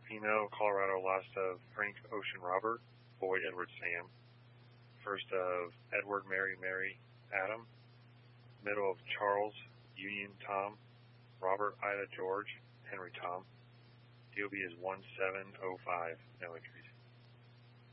Female, Colorado, last of Frank Ocean Robert, boy Edward Sam. First of Edward Mary Adam. Middle of Charles Union Tom, Robert Ida George, Henry Tom. DOB is 1705, no entries.